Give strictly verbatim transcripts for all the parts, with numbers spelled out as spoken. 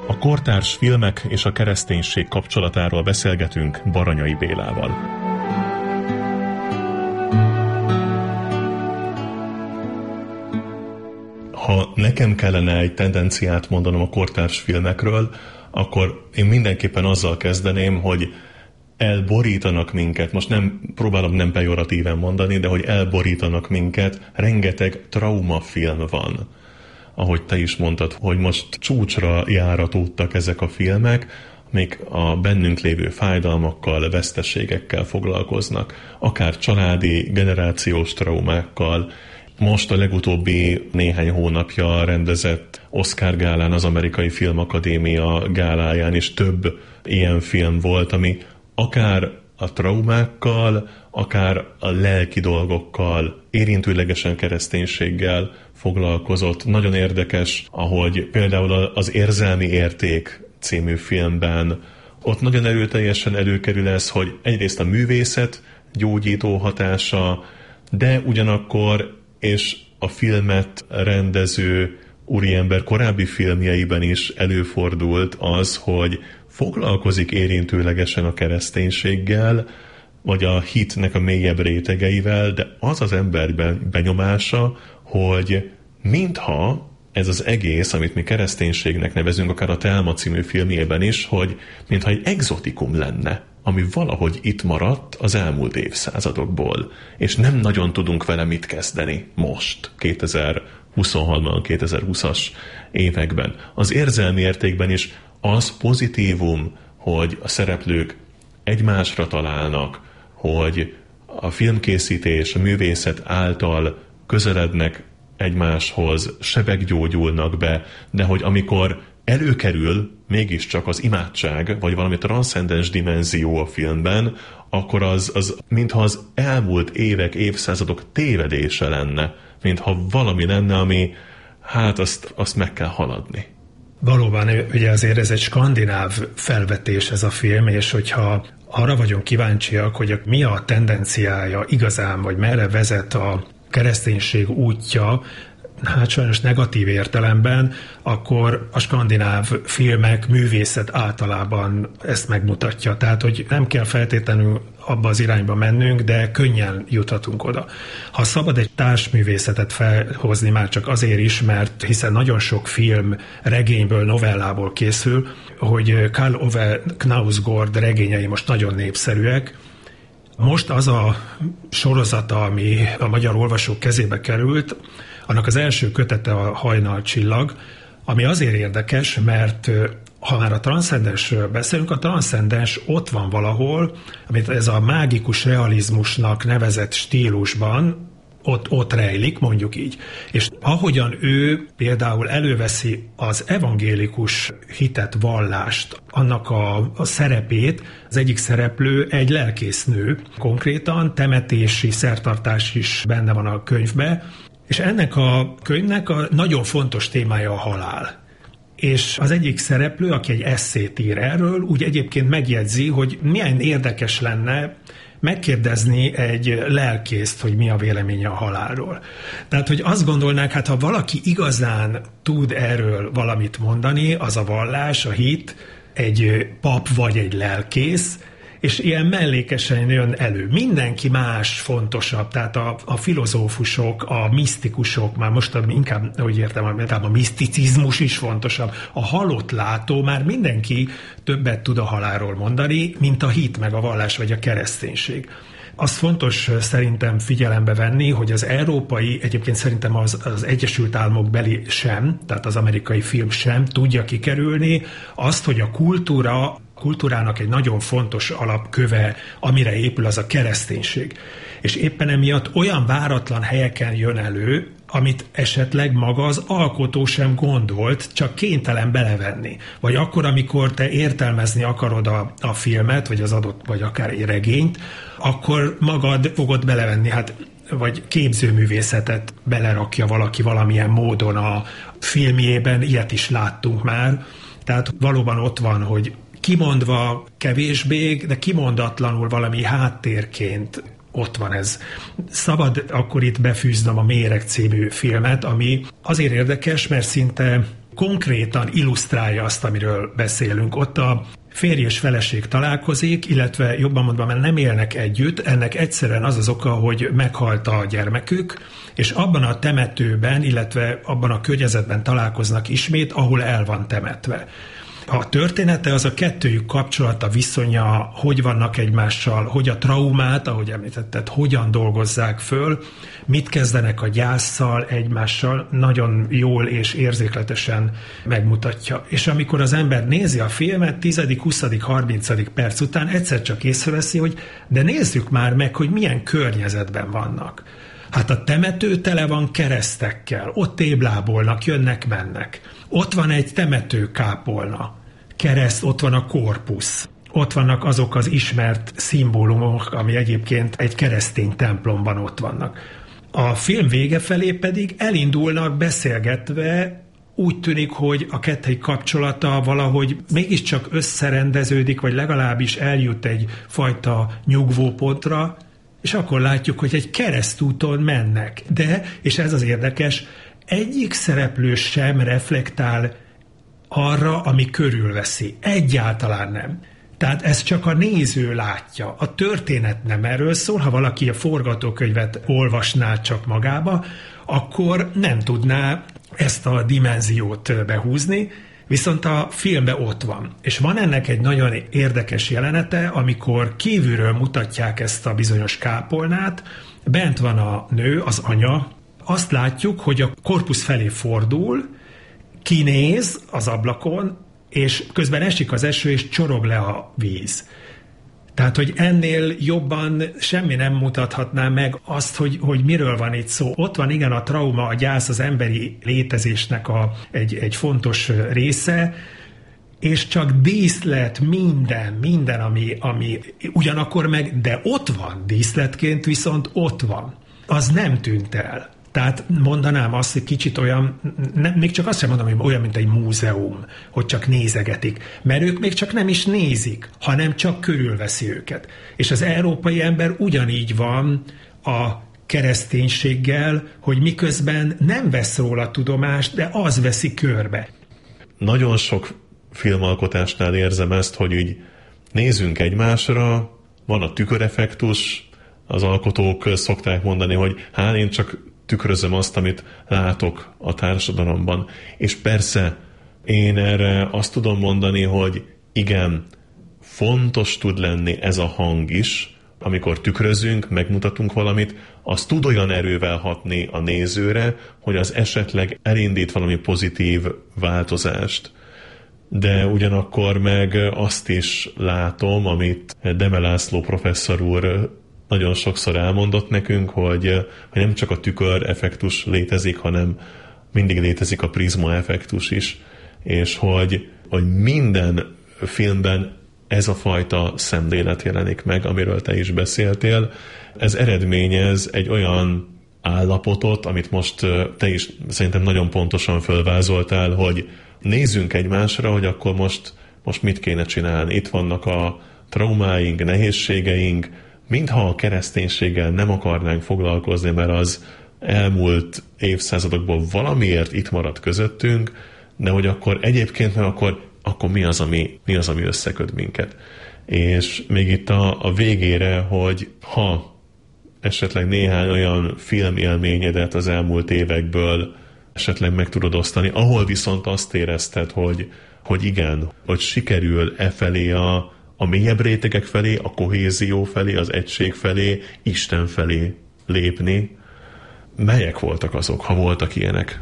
A kortárs filmek és a kereszténység kapcsolatáról beszélgetünk Baranyai Bélával. Ha nekem kellene egy tendenciát mondanom a kortárs filmekről, akkor én mindenképpen azzal kezdeném, hogy elborítanak minket, most nem próbálom nem pejoratíven mondani, de hogy elborítanak minket, rengeteg traumafilm van. Ahogy te is mondtad, hogy most csúcsra járatódtak ezek a filmek, amik a bennünk lévő fájdalmakkal, veszteségekkel foglalkoznak, akár családi, generációs traumákkal. Most a legutóbbi néhány hónapja rendezett Oscar gálán, az Amerikai Filmakadémia gáláján is több ilyen film volt, ami akár a traumákkal, akár a lelki dolgokkal, érintőlegesen kereszténységgel foglalkozott. Nagyon érdekes, ahogy például az Érzelmi Érték című filmben ott nagyon erőteljesen előkerül ez, hogy egyrészt a művészet gyógyító hatása, de ugyanakkor, és a filmet rendező úriember korábbi filmjeiben is előfordult az, hogy foglalkozik érintőlegesen a kereszténységgel, vagy a hitnek a mélyebb rétegeivel, de az az ember benyomása, hogy mintha ez az egész, amit mi kereszténységnek nevezünk, akár a Thelma című filmjében is, hogy mintha egy egzotikum lenne, ami valahogy itt maradt az elmúlt évszázadokból, és nem nagyon tudunk vele mit kezdeni most, kétezer-huszonhatban, kétezer-húszas években. Az Érzelmi Értékben is az pozitívum, hogy a szereplők egymásra találnak, hogy a filmkészítés, a művészet által közelednek egymáshoz, sebek gyógyulnak be, de hogy amikor előkerül mégiscsak az imádság, vagy valami transzcendens dimenzió a filmben, akkor az, az mintha az elmúlt évek, évszázadok tévedése lenne, mintha valami lenne, ami hát azt, azt meg kell haladni. Valóban, ugye azért ez egy skandináv felvetés ez a film, és hogyha arra vagyunk kíváncsiak, hogy mi a tendenciája igazán, vagy merre vezet a kereszténység útja, hát sajnos negatív értelemben, akkor a skandináv filmek, művészet általában ezt megmutatja. Tehát, hogy nem kell feltétlenül abba az irányba mennünk, de könnyen juthatunk oda. Ha szabad egy társművészetet felhozni már csak azért is, mert hiszen nagyon sok film regényből, novellából készül, hogy Karl Ove Knausgård regényei most nagyon népszerűek. Most az a sorozata, ami a magyar olvasók kezébe került, annak az első kötete a Hajnalcsillag, ami azért érdekes, mert ha már a transzcendensről beszélünk, a transzcendens ott van valahol, amit ez a mágikus realizmusnak nevezett stílusban ott, ott rejlik, mondjuk így. És ahogyan ő például előveszi az evangélikus hitet, vallást, annak a, a szerepét, az egyik szereplő egy lelkésznő, konkrétan temetési, szertartás is benne van a könyvben, és ennek a könyvnek a nagyon fontos témája a halál. És az egyik szereplő, aki egy esszét ír erről, úgy egyébként megjegyzi, hogy milyen érdekes lenne megkérdezni egy lelkészt, hogy mi a véleménye a halálról. Tehát, hogy azt gondolnák, hát ha valaki igazán tud erről valamit mondani, az a vallás, a hit, egy pap vagy egy lelkész, és ilyen mellékesen jön elő. Mindenki más fontosabb, tehát a, a filozófusok, a misztikusok, már most inkább, hogy értem, a miszticizmus is fontosabb. A halott látó, már mindenki többet tud a halálról mondani, mint a hit, meg a vallás, vagy a kereszténység. Az fontos szerintem figyelembe venni, hogy az európai, egyébként szerintem az, az Egyesült Államok beli sem, tehát az amerikai film sem tudja kikerülni azt, hogy a kultúra kultúrának egy nagyon fontos alapköve, amire épül, az a kereszténység. És éppen emiatt olyan váratlan helyeken jön elő, amit esetleg maga az alkotó sem gondolt, csak kénytelen belevenni. Vagy akkor, amikor te értelmezni akarod a, a filmet, vagy az adott, vagy akár egy regényt, akkor magad fogod belevenni, hát vagy képzőművészetet belerakja valaki valamilyen módon a filmjében, ilyet is láttunk már. Tehát valóban ott van, hogy kimondva kevésbé, de kimondatlanul valami háttérként ott van ez. Szabad akkor itt befűznöm a Méreg című filmet, ami azért érdekes, mert szinte konkrétan illusztrálja azt, amiről beszélünk. Ott a férj és feleség találkozik, illetve jobban mondva, mert nem élnek együtt, ennek egyszerűen az az oka, hogy meghalt a gyermekük, és abban a temetőben, illetve abban a környezetben találkoznak ismét, ahol el van temetve. A története az a kettőjük kapcsolata, viszonya, hogy vannak egymással, hogy a traumát, ahogy említetted, hogyan dolgozzák föl, mit kezdenek a gyásszal, egymással, nagyon jól és érzékletesen megmutatja. És amikor az ember nézi a filmet, tizedik, huszadik, harmincadik perc után egyszer csak észreveszi, hogy de nézzük már meg, hogy milyen környezetben vannak. Hát a temető tele van keresztekkel, ott téblábolnak, jönnek-mennek. Ott van egy temetőkápolna, kereszt, ott van a korpusz. Ott vannak azok az ismert szimbólumok, ami egyébként egy keresztény templomban ott vannak. A film vége felé pedig elindulnak beszélgetve, úgy tűnik, hogy a kettőjük kapcsolata valahogy mégiscsak összerendeződik, vagy legalábbis eljut egy fajta nyugvópontra, és akkor látjuk, hogy egy keresztúton mennek. De, és ez az érdekes, egyik szereplő sem reflektál arra, ami körülveszi. Egyáltalán nem. Tehát ezt csak a néző látja. A történet nem erről szól. Ha valaki a forgatókönyvet olvasná csak magába, akkor nem tudná ezt a dimenziót behúzni, viszont a filmben ott van. És van ennek egy nagyon érdekes jelenete, amikor kívülről mutatják ezt a bizonyos kápolnát, bent van a nő, az anya, azt látjuk, hogy a korpusz felé fordul, kinéz az ablakon, és közben esik az eső, és csorog le a víz. Tehát, hogy ennél jobban semmi nem mutathatná meg azt, hogy, hogy miről van itt szó. Ott van igen a trauma, a gyász, az emberi létezésnek a, egy, egy fontos része, és csak díszlet, minden, minden, ami, ami ugyanakkor meg, de ott van díszletként, viszont ott van. Az nem tűnt el. Tehát mondanám azt, hogy kicsit olyan, ne, még csak azt sem mondom, hogy olyan, mint egy múzeum, hogy csak nézegetik, mert ők még csak nem is nézik, hanem csak körülveszi őket. És az európai ember ugyanígy van a kereszténységgel, hogy miközben nem vesz róla tudomást, de az veszi körbe. Nagyon sok filmalkotásnál érzem ezt, hogy így nézünk egymásra, van a tüköreffektus, az alkotók szokták mondani, hogy hát én csak tükrözöm azt, amit látok a társadalomban. És persze én erre azt tudom mondani, hogy igen, fontos tud lenni ez a hang is, amikor tükrözünk, megmutatunk valamit, az tud olyan erővel hatni a nézőre, hogy az esetleg elindít valami pozitív változást. De ugyanakkor meg azt is látom, amit Deme László professzor úr nagyon sokszor elmondott nekünk, hogy, hogy nem csak a tükör effektus létezik, hanem mindig létezik a prizma effektus is, és hogy, hogy minden filmben ez a fajta szemlélet jelenik meg, amiről te is beszéltél. Ez eredményez egy olyan állapotot, amit most te is szerintem nagyon pontosan fölvázoltál, hogy nézzünk egymásra, hogy akkor most, most mit kéne csinálni. Itt vannak a traumáink, nehézségeink, mintha a kereszténységgel nem akarnánk foglalkozni, mert az elmúlt évszázadokból valamiért itt maradt közöttünk, de hogy akkor egyébként meg akkor, akkor mi, az, ami, mi az, ami összeköt minket. És még itt a, a végére, hogy ha esetleg néhány olyan filmélményedet az elmúlt évekből esetleg meg tudod osztani, ahol viszont azt érezted, hogy, hogy igen, hogy sikerül e felé a a mélyebb rétegek felé, a kohézió felé, az egység felé, Isten felé lépni. Melyek voltak azok, ha voltak ilyenek?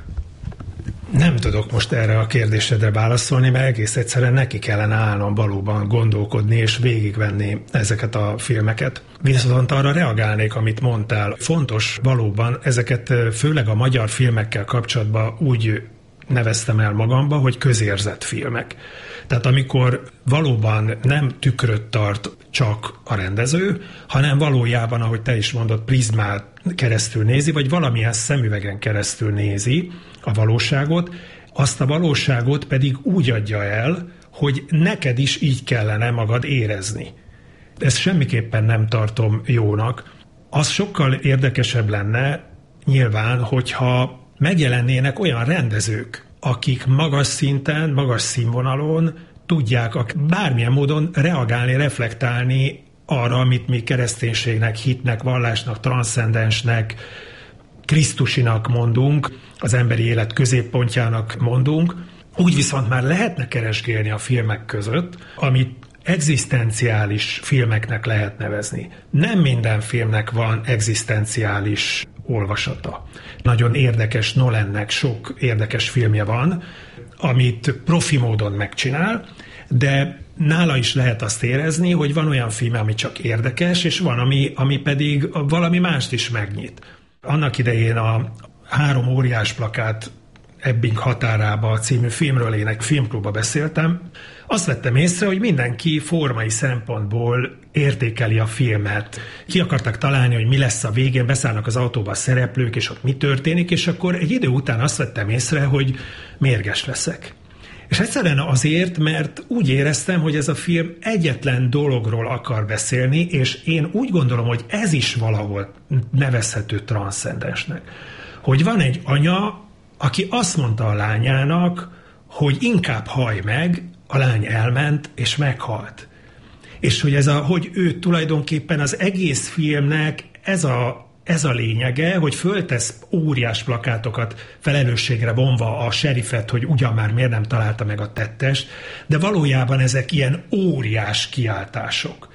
Nem tudok most erre a kérdésedre válaszolni, mert egész egyszerűen neki kellene állnom valóban gondolkodni és végigvenni ezeket a filmeket. Viszont arra reagálnék, amit mondtál. Fontos valóban ezeket főleg a magyar filmekkel kapcsolatban úgy neveztem el magamba, hogy közérzett filmek. Tehát amikor valóban nem tükröt tart csak a rendező, hanem valójában, ahogy te is mondod, prizmát keresztül nézi, vagy valamilyen szemüvegen keresztül nézi a valóságot, azt a valóságot pedig úgy adja el, hogy neked is így kellene magad érezni. Ezt semmiképpen nem tartom jónak. Az sokkal érdekesebb lenne nyilván, hogyha megjelennének olyan rendezők, akik magas szinten, magas színvonalon tudják bármilyen módon reagálni, reflektálni arra, amit mi kereszténységnek, hitnek, vallásnak, transzcendensnek, krisztusinak mondunk, az emberi élet középpontjának mondunk. Úgy viszont már lehetne keresgélni a filmek között, amit egzisztenciális filmeknek lehet nevezni. Nem minden filmnek van egzisztenciális olvasata. Nagyon érdekes Nolannek sok érdekes filmje van, amit profi módon megcsinál, de nála is lehet azt érezni, hogy van olyan film, ami csak érdekes, és van, ami, ami pedig valami mást is megnyit. Annak idején a Három óriás plakát Ebbing határába című filmről én egy filmklubba beszéltem. Azt vettem észre, hogy mindenki formai szempontból értékeli a filmet. Ki akartak találni, hogy mi lesz a végén, beszállnak az autóba a szereplők, és ott mi történik, és akkor egy idő után azt vettem észre, hogy mérges leszek. És egyszerűen azért, mert úgy éreztem, hogy ez a film egyetlen dologról akar beszélni, és én úgy gondolom, hogy ez is valahol nevezhető transzcendensnek. Hogy van egy anya, aki azt mondta a lányának, hogy inkább hallj meg, a lány elment, és meghalt. És hogy, ez a, hogy ő tulajdonképpen az egész filmnek ez a, ez a lényege, hogy föltesz óriás plakátokat felelősségre vonva a serifet, hogy ugyan már miért nem találta meg a tettest, de valójában ezek ilyen óriás kiáltások.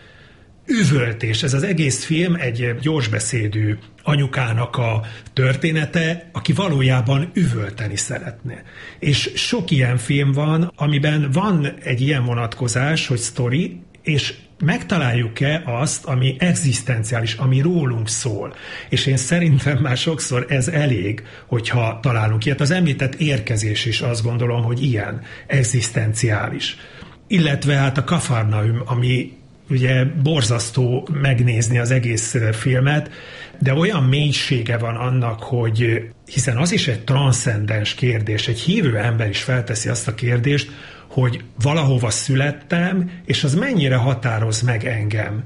Üvöltés, ez az egész film egy gyorsbeszédű anyukának a története, aki valójában üvölteni szeretne. És sok ilyen film van, amiben van egy ilyen vonatkozás, hogy sztori, és megtaláljuk-e azt, ami egzisztenciális, ami rólunk szól. És én szerintem már sokszor ez elég, hogyha találunk ilyet. Az említett Érkezés is azt gondolom, hogy ilyen egzisztenciális. Illetve hát a Kafarnaum, ami ugye borzasztó megnézni az egész filmet, de olyan mélysége van annak, hogy hiszen az is egy transzcendens kérdés, egy hívő ember is felteszi azt a kérdést, hogy valahova születtem, és az mennyire határoz meg engem.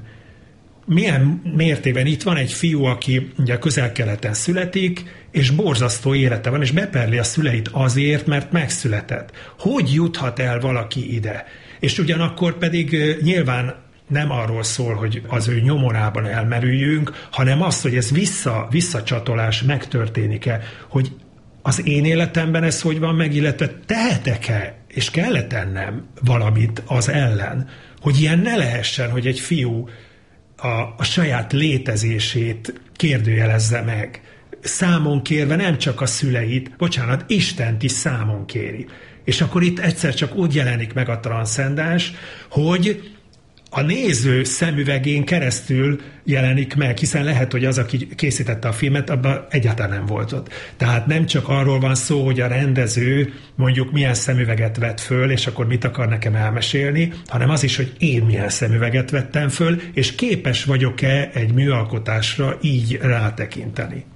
Milyen mértében itt van egy fiú, aki ugye Közel-Keleten születik, és borzasztó élete van, és beperli a szüleit azért, mert megszületett. Hogy juthat el valaki ide? És ugyanakkor pedig nyilván nem arról szól, hogy az ő nyomorában elmerüljünk, hanem az, hogy ez vissza, visszacsatolás megtörténik-e, hogy az én életemben ez hogy van meg, illetve tehetek-e, és kell tennem valamit az ellen, hogy ilyen ne lehessen, hogy egy fiú a, a saját létezését kérdőjelezze meg. Számon kérve nem csak a szüleit, bocsánat, Istent is számon kéri. És akkor itt egyszer csak úgy jelenik meg a transzcendens, hogy a néző szemüvegén keresztül jelenik meg, hiszen lehet, hogy az, aki készítette a filmet, abban egyáltalán nem volt ott. Tehát nem csak arról van szó, hogy a rendező mondjuk milyen szemüveget vett föl, és akkor mit akar nekem elmesélni, hanem az is, hogy én milyen szemüveget vettem föl, és képes vagyok-e egy műalkotásra így rátekinteni.